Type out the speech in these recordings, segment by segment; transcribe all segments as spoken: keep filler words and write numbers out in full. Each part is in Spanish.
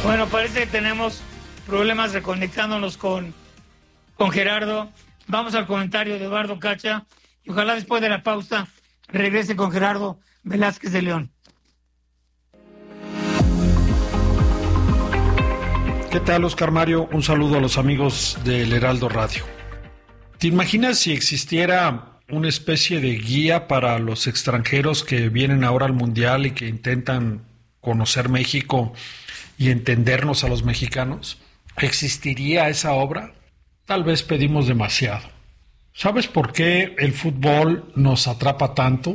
Bueno, parece que tenemos problemas reconectándonos con, con Gerardo. Vamos al comentario de Eduardo Cacha y ojalá después de la pausa regrese con Gerardo Velázquez de León. ¿Qué tal, Oscar Mario? Un saludo a los amigos del Heraldo Radio. ¿Te imaginas si existiera una especie de guía para los extranjeros que vienen ahora al Mundial y que intentan conocer México y entendernos a los mexicanos? ¿Existiría esa obra? Tal vez pedimos demasiado. ¿Sabes por qué el fútbol nos atrapa tanto?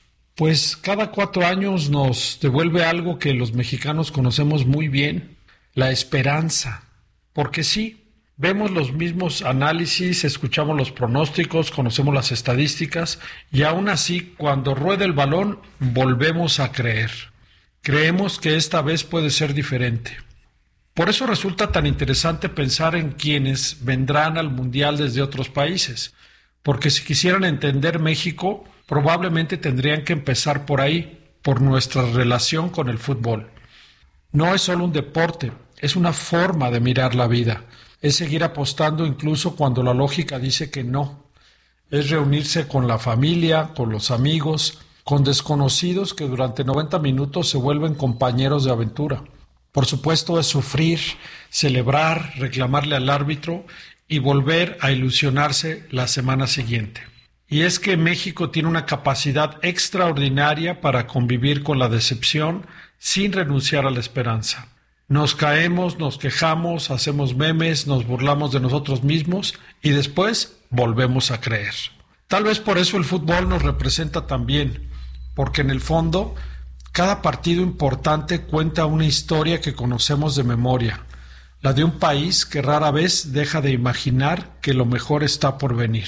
Pues cada cuatro años nos devuelve algo que los mexicanos conocemos muy bien, la esperanza. Porque sí, vemos los mismos análisis, escuchamos los pronósticos, conocemos las estadísticas y aún así, cuando rueda el balón, volvemos a creer. Creemos que esta vez puede ser diferente. Por eso resulta tan interesante pensar en quienes vendrán al Mundial desde otros países, porque si quisieran entender México, probablemente tendrían que empezar por ahí, por nuestra relación con el fútbol. No es solo un deporte, es una forma de mirar la vida, es seguir apostando incluso cuando la lógica dice que no, es reunirse con la familia, con los amigos, con desconocidos que durante noventa minutos se vuelven compañeros de aventura. Por supuesto, es sufrir, celebrar, reclamarle al árbitro y volver a ilusionarse la semana siguiente. Y es que México tiene una capacidad extraordinaria para convivir con la decepción sin renunciar a la esperanza. Nos caemos, nos quejamos, hacemos memes, nos burlamos de nosotros mismos y después volvemos a creer. Tal vez por eso el fútbol nos representa tan bien, porque en el fondo cada partido importante cuenta una historia que conocemos de memoria, la de un país que rara vez deja de imaginar que lo mejor está por venir.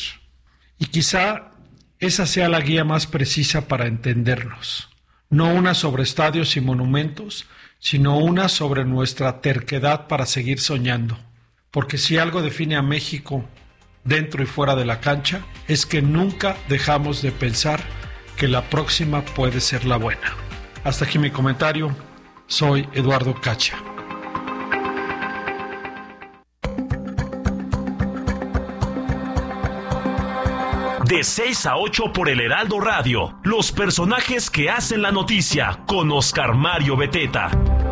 Y quizá esa sea la guía más precisa para entendernos, no una sobre estadios y monumentos, sino una sobre nuestra terquedad para seguir soñando, porque si algo define a México dentro y fuera de la cancha, es que nunca dejamos de pensar que la próxima puede ser la buena. Hasta aquí mi comentario. Soy Eduardo Cacha. De seis a ocho por el Heraldo Radio, los personajes que hacen la noticia con Oscar Mario Beteta.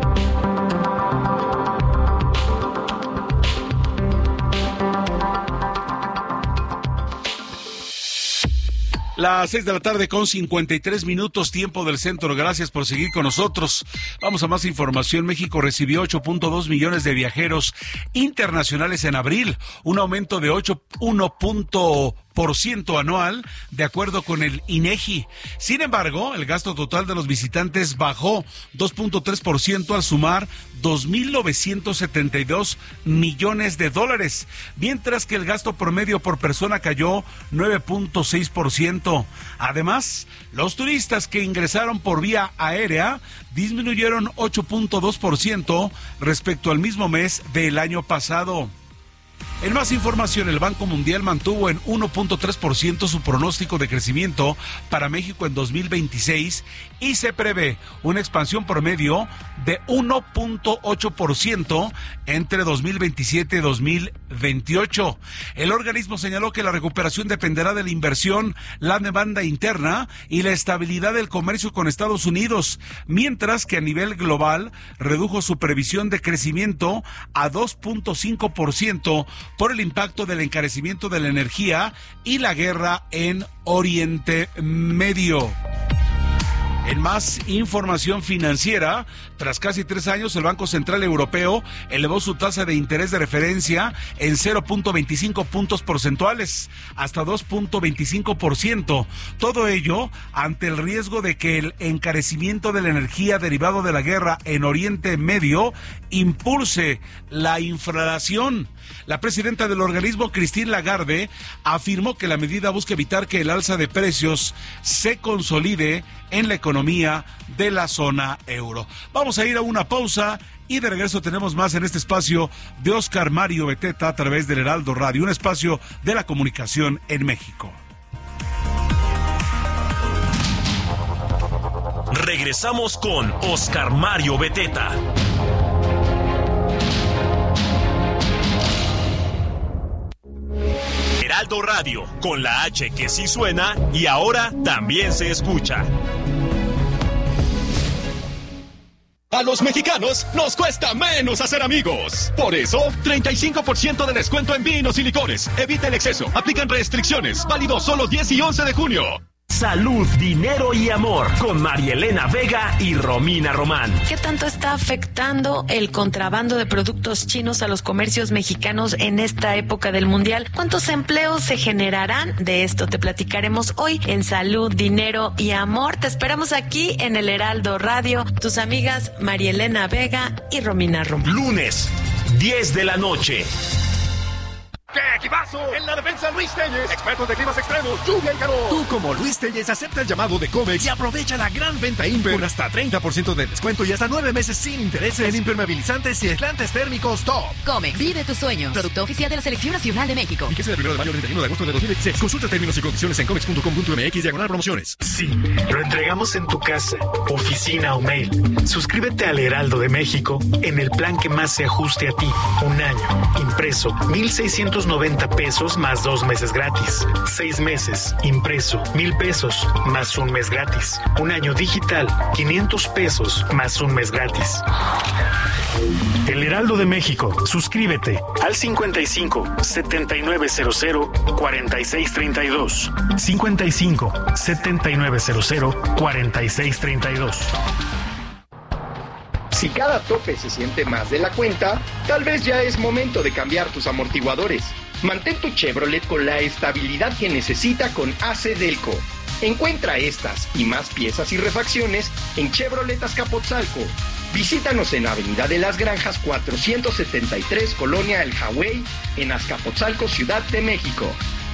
Las seis de la tarde con cincuenta y tres minutos, tiempo del centro. Gracias por seguir con nosotros. Vamos a más información. México recibió ocho punto dos millones de viajeros internacionales en abril, un aumento de uno punto por ciento anual, de acuerdo con el INEGI. Sin embargo, el gasto total de los visitantes bajó dos punto tres por ciento al sumar dos mil novecientos setenta y dos millones de dólares, mientras que el gasto promedio por persona cayó nueve punto seis por ciento. Además, los turistas que ingresaron por vía aérea disminuyeron ocho punto dos por ciento respecto al mismo mes del año pasado. En más información, el Banco Mundial mantuvo en uno punto tres por ciento su pronóstico de crecimiento para México en dos mil veintiséis y se prevé una expansión promedio de uno punto ocho por ciento entre dos mil veintisiete y dos mil veintiocho. El organismo señaló que la recuperación dependerá de la inversión, la demanda interna y la estabilidad del comercio con Estados Unidos, mientras que a nivel global redujo su previsión de crecimiento a dos punto cinco por ciento por el impacto del encarecimiento de la energía y la guerra en Oriente Medio. En más información financiera, tras casi tres años, el Banco Central Europeo elevó su tasa de interés de referencia en cero punto veinticinco puntos porcentuales hasta dos punto veinticinco por ciento. Todo ello ante el riesgo de que el encarecimiento de la energía derivado de la guerra en Oriente Medio impulse la inflación. La presidenta del organismo, Christine Lagarde, afirmó que la medida busca evitar que el alza de precios se consolide en la economía de la zona euro. Vamos a ir a una pausa y de regreso tenemos más en este espacio de Oscar Mario Beteta a través del Heraldo Radio, un espacio de la comunicación en México. Regresamos con Oscar Mario Beteta. Heraldo Radio, con la H que sí suena y ahora también se escucha. A los mexicanos nos cuesta menos hacer amigos. Por eso, treinta y cinco por ciento de descuento en vinos y licores. Evita el exceso. Aplican restricciones. Válido solo diez y once de junio. Salud, dinero y amor con María Elena Vega y Romina Román. ¿Qué tanto está afectando el contrabando de productos chinos a los comercios mexicanos en esta época del mundial? ¿Cuántos empleos se generarán? De esto te platicaremos hoy en Salud, Dinero y Amor. Te esperamos aquí en el Heraldo Radio, tus amigas María Elena Vega y Romina Román. Lunes, diez de la noche. ¡Qué equipazo! En la defensa, Luis Telles, expertos de climas extremos, lluvia y calor. Tú, como Luis Telles, acepta el llamado de Comex y aprovecha la gran venta Imper con hasta treinta por ciento de descuento y hasta nueve meses sin intereses en impermeabilizantes y aislantes térmicos top. Comex, vive tus sueños. Producto oficial de la Selección Nacional de México. Y que sea del primero de mayo al treinta y uno de agosto de dos mil dieciséis. Consulta términos y condiciones en comex punto com punto m x diagonal promociones. Sí, lo entregamos en tu casa, oficina o mail. Suscríbete al Heraldo de México en el plan que más se ajuste a ti. Un año, impreso, mil seiscientos noventa pesos más dos meses gratis. Seis meses, impreso, mil pesos más un mes gratis. Un año digital, quinientos pesos más un mes gratis. El Heraldo de México, suscríbete al cincuenta y cinco, setenta y nueve cero cero, cuarenta y seis treinta y dos. cincuenta y cinco, setenta y nueve cero cero, cuarenta y seis treinta y dos. Si cada tope se siente más de la cuenta, tal vez ya es momento de cambiar tus amortiguadores. Mantén tu Chevrolet con la estabilidad que necesita con A C Delco. Encuentra estas y más piezas y refacciones en Chevrolet Azcapotzalco. Visítanos en Avenida de las Granjas cuatrocientos setenta y tres, Colonia El Hawái, en Azcapotzalco, Ciudad de México.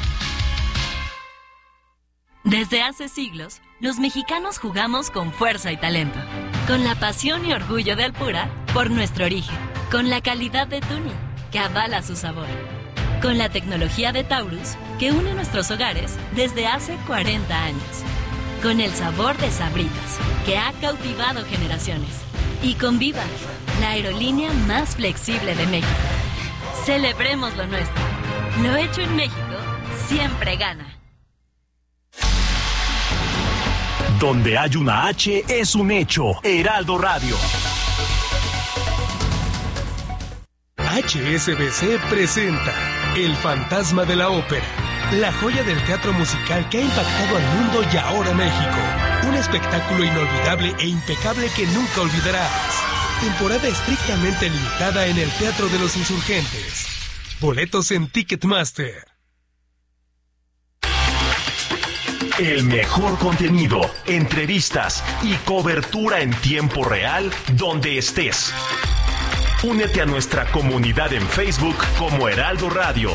Desde hace siglos, los mexicanos jugamos con fuerza y talento, con la pasión y orgullo de Alpura por nuestro origen, con la calidad de Tuni, que avala su sabor, con la tecnología de Taurus, que une nuestros hogares desde hace cuarenta años, con el sabor de Sabritas, que ha cautivado generaciones, y con Viva, la aerolínea más flexible de México. Celebremos lo nuestro. Lo hecho en México siempre gana. Donde hay una H es un hecho. Heraldo Radio. H S B C presenta El Fantasma de la Ópera, la joya del teatro musical que ha impactado al mundo y ahora México. Un espectáculo inolvidable e impecable que nunca olvidarás. Temporada estrictamente limitada en el Teatro de los Insurgentes. Boletos en Ticketmaster. El mejor contenido, entrevistas y cobertura en tiempo real donde estés. Únete a nuestra comunidad en Facebook como Heraldo Radio.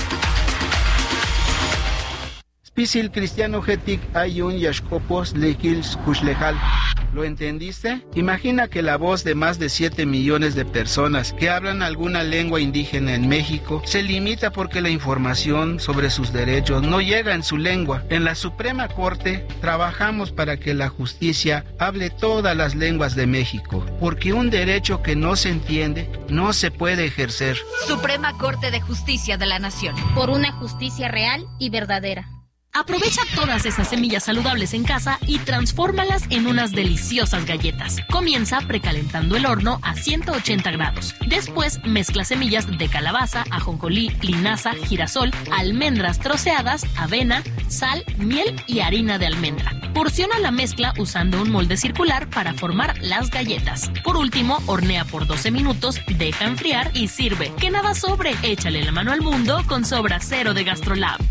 Spisil Cristiano Getik Ayun Yashkopos Lekils Kushlejal. ¿Lo entendiste? Imagina que la voz de más de siete millones de personas que hablan alguna lengua indígena en México se limita porque la información sobre sus derechos no llega en su lengua. En la Suprema Corte trabajamos para que la justicia hable todas las lenguas de México, porque un derecho que no se entiende no se puede ejercer. Suprema Corte de Justicia de la Nación. Por una justicia real y verdadera. Aprovecha todas esas semillas saludables en casa y transfórmalas en unas deliciosas galletas. Comienza precalentando el horno a ciento ochenta grados. Después mezcla semillas de calabaza, ajonjolí, linaza, girasol, almendras troceadas, avena, sal, miel y harina de almendra. Porciona la mezcla usando un molde circular para formar las galletas. Por último, hornea por doce minutos, deja enfriar y sirve. Que nada sobre, échale la mano al mundo con Sobra Cero de GastroLab.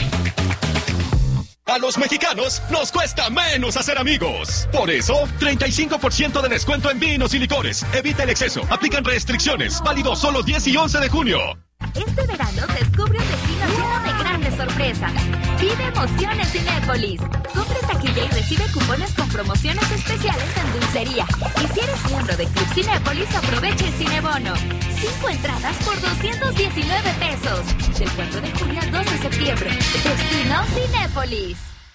A los mexicanos nos cuesta menos hacer amigos. Por eso, treinta y cinco por ciento de descuento en vinos y licores. Evita el exceso. Aplican restricciones. Válido solo diez y once de junio. Este verano descubre un destino lleno de grandes sorpresas. Vive emoción en Cinépolis. Compra taquilla y recibe cupones con promociones especiales en dulcería. Y si eres miembro de Club Cinépolis, aprovecha el Cinebono. Cinco entradas por doscientos diecinueve pesos. Del cuatro de junio al dos de septiembre. Destino Cinépolis.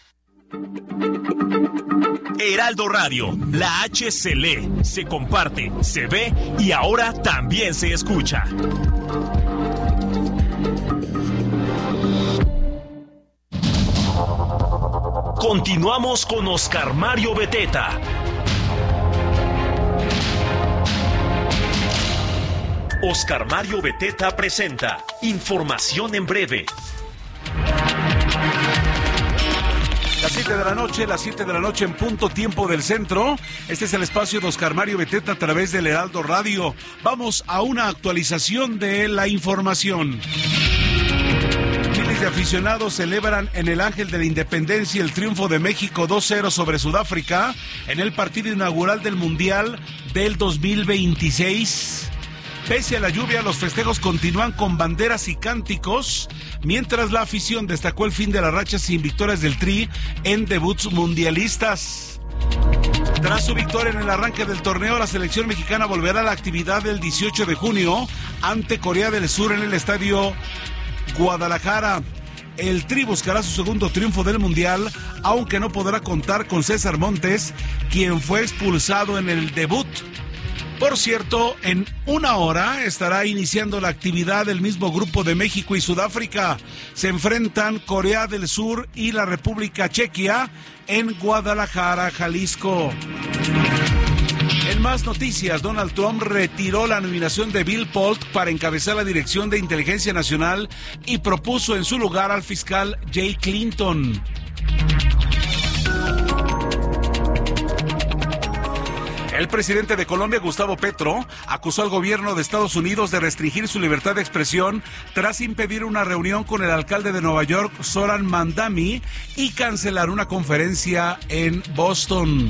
Heraldo Radio, la H se lee, se comparte, se ve y ahora también se escucha. Continuamos con Oscar Mario Beteta. Oscar Mario Beteta presenta Información en Breve. Las siete de la noche, las siete de la noche en punto, tiempo del centro. Este es el espacio de Oscar Mario Beteta a través del Heraldo Radio. Vamos a una actualización de la información. Miles de aficionados celebran en el Ángel de la Independencia el triunfo de México dos cero sobre Sudáfrica en el partido inaugural del Mundial del dos mil veintiséis. Pese a la lluvia, los festejos continúan con banderas y cánticos, mientras la afición destacó el fin de la racha sin victorias del Tri en debuts mundialistas. Tras su victoria en el arranque del torneo, la selección mexicana volverá a la actividad del dieciocho de junio ante Corea del Sur en el estadio Guadalajara. El Tri buscará su segundo triunfo del Mundial, aunque no podrá contar con César Montes, quien fue expulsado en el debut. Por cierto, en una hora estará iniciando la actividad del mismo grupo de México y Sudáfrica. Se enfrentan Corea del Sur y la República Chequia en Guadalajara, Jalisco. En más noticias, Donald Trump retiró la nominación de Bill Polk para encabezar la Dirección de Inteligencia Nacional y propuso en su lugar al fiscal Jay Clinton. El presidente de Colombia, Gustavo Petro, acusó al gobierno de Estados Unidos de restringir su libertad de expresión tras impedir una reunión con el alcalde de Nueva York, Zoran Mandami, y cancelar una conferencia en Boston.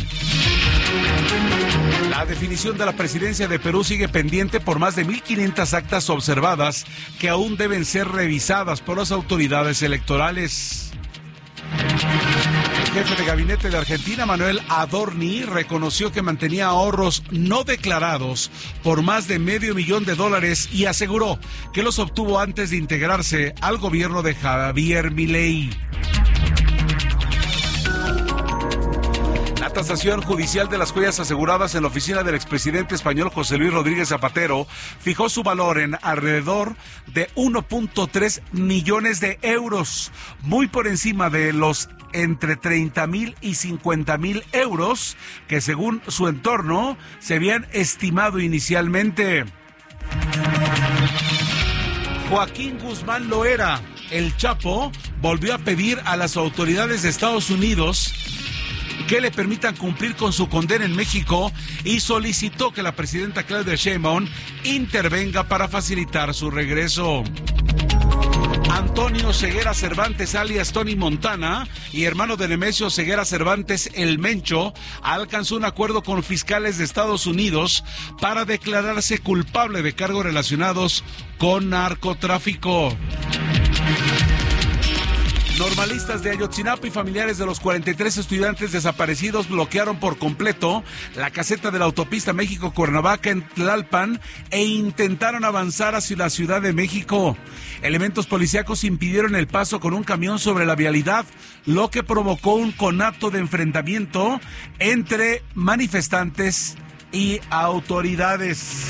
La definición de la presidencia de Perú sigue pendiente por más de mil quinientas actas observadas que aún deben ser revisadas por las autoridades electorales. El jefe de gabinete de Argentina, Manuel Adorni, reconoció que mantenía ahorros no declarados por más de medio millón de dólares y aseguró que los obtuvo antes de integrarse al gobierno de Javier Milei. La tasación judicial de las joyas aseguradas en la oficina del expresidente español José Luis Rodríguez Zapatero fijó su valor en alrededor de uno punto tres millones de euros, muy por encima de los entre treinta mil y cincuenta mil euros que según su entorno se habían estimado inicialmente. Joaquín Guzmán Loera, el Chapo, volvió a pedir a las autoridades de Estados Unidos que le permitan cumplir con su condena en México y solicitó que la presidenta Claudia Sheinbaum intervenga para facilitar su regreso. Antonio Ceguera Cervantes, alias Tony Montana, y hermano de Nemesio Ceguera Cervantes, el Mencho, alcanzó un acuerdo con fiscales de Estados Unidos para declararse culpable de cargos relacionados con narcotráfico. Normalistas de Ayotzinapa y familiares de los cuarenta y tres estudiantes desaparecidos bloquearon por completo la caseta de la autopista México-Cuernavaca en Tlalpan e intentaron avanzar hacia la Ciudad de México. Elementos policíacos impidieron el paso con un camión sobre la vialidad, lo que provocó un conato de enfrentamiento entre manifestantes y autoridades.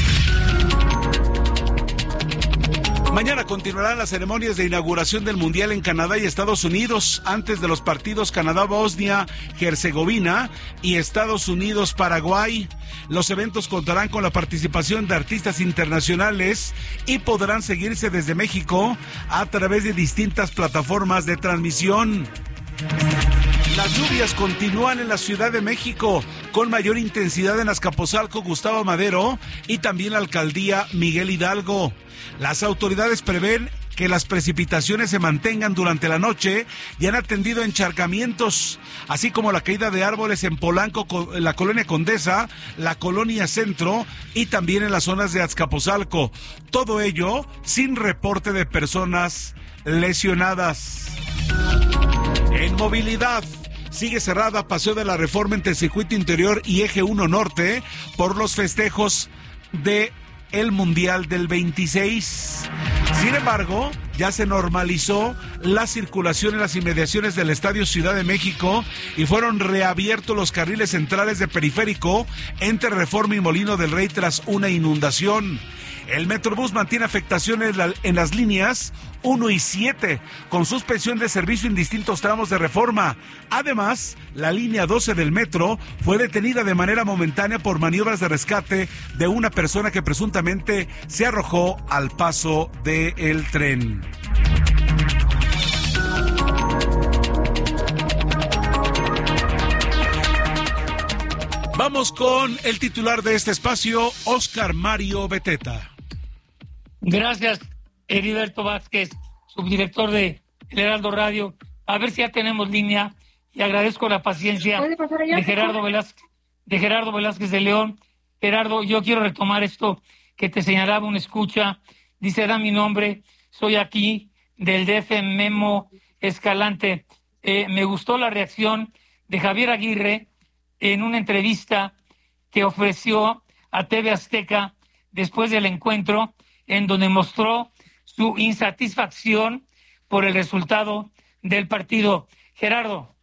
Mañana continuarán las ceremonias de inauguración del Mundial en Canadá y Estados Unidos, antes de los partidos Canadá-Bosnia, Herzegovina y Estados Unidos-Paraguay. Los eventos contarán con la participación de artistas internacionales y podrán seguirse desde México a través de distintas plataformas de transmisión. Las lluvias continúan en la Ciudad de México, con mayor intensidad en Azcapotzalco, Gustavo Madero y también la alcaldía Miguel Hidalgo. Las autoridades prevén que las precipitaciones se mantengan durante la noche y han atendido encharcamientos, así como la caída de árboles en Polanco, en la colonia Condesa, la colonia Centro y también en las zonas de Azcapotzalco. Todo ello sin reporte de personas lesionadas. En movilidad, sigue cerrada Paseo de la Reforma entre Circuito Interior y Eje uno Norte por los festejos de el Mundial del veintiséis. Sin embargo, ya se normalizó la circulación en las inmediaciones del Estadio Ciudad de México y fueron reabiertos los carriles centrales de Periférico entre Reforma y Molino del Rey tras una inundación. El Metrobús mantiene afectaciones en, la, en las líneas uno y siete, con suspensión de servicio en distintos tramos de Reforma. Además, la línea doce del metro fue detenida de manera momentánea por maniobras de rescate de una persona que presuntamente se arrojó al paso del tren. Vamos con el titular de este espacio, Oscar Mario Beteta. Gracias, Heriberto Vázquez, subdirector de El Heraldo Radio. A ver si ya tenemos línea, y agradezco la paciencia de Gerardo Velázquez, de Gerardo Velázquez de León. Gerardo, yo quiero retomar esto que te señalaba un escucha. Dice, da mi nombre, soy aquí del D F Memo Escalante. Eh, me gustó la reacción de Javier Aguirre en una entrevista que ofreció a T V Azteca después del encuentro, en donde mostró su insatisfacción por el resultado del partido. Gerardo.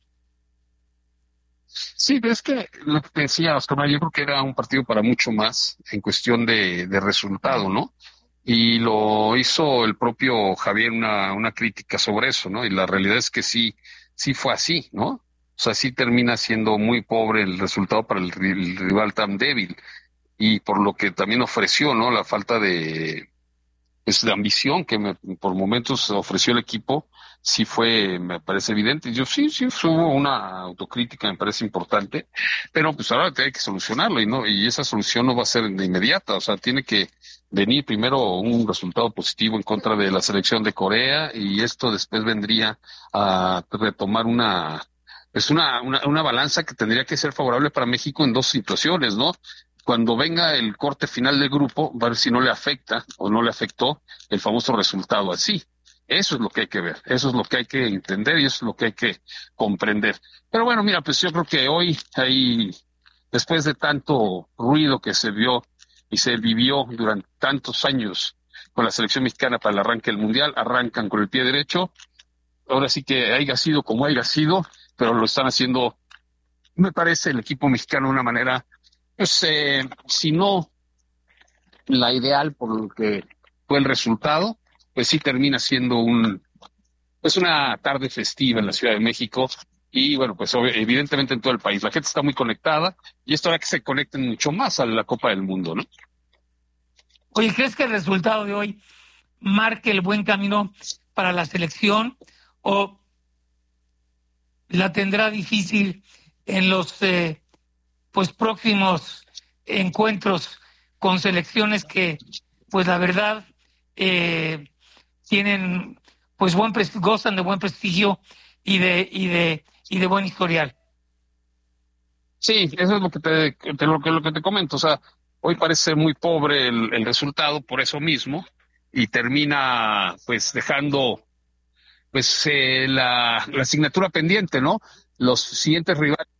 Sí, es que lo que te decía Oscar Mario, yo creo que era un partido para mucho más en cuestión de, de resultado, ¿no? Y lo hizo el propio Javier una, una crítica sobre eso, ¿no? Y la realidad es que sí, sí fue así, ¿no? O sea, sí termina siendo muy pobre el resultado para el, el rival tan débil. Y por lo que también ofreció, ¿no? La falta de, pues, de ambición que me, por momentos ofreció el equipo, sí fue, me parece evidente. Yo sí, sí, hubo una autocrítica, me parece importante, pero pues ahora hay que solucionarlo y no, y esa solución no va a ser de inmediata. O sea, tiene que venir primero un resultado positivo en contra de la selección de Corea, y esto después vendría a retomar una Es una, una, una balanza que tendría que ser favorable para México en dos situaciones, ¿no? Cuando venga el corte final del grupo, va a ver si no le afecta o no le afectó el famoso resultado así. Eso es lo que hay que ver, eso es lo que hay que entender y eso es lo que hay que comprender. Pero bueno, mira, pues yo creo que hoy, hay, después de tanto ruido que se vio y se vivió durante tantos años con la selección mexicana para el arranque del Mundial, arrancan con el pie derecho. Ahora sí que haya sido como haya sido, pero lo están haciendo, me parece, el equipo mexicano de una manera, pues, eh, si no la ideal por lo que fue el resultado, pues sí termina siendo un, pues una tarde festiva en la Ciudad de México y, bueno, pues evidentemente en todo el país. La gente está muy conectada y esto hará que se conecten mucho más a la Copa del Mundo, ¿no? Oye, ¿crees que el resultado de hoy marque el buen camino para la selección o la tendrá difícil en los eh, pues próximos encuentros con selecciones que, pues la verdad, eh, tienen, pues buen prest- gozan de buen prestigio y de y de y de buen historial? Sí, eso es lo que te, te lo que lo que te comento. O sea, hoy parece ser muy pobre el, el resultado por eso mismo y termina, pues, dejando, pues, eh, la, la asignatura pendiente, ¿no? Los siguientes rivales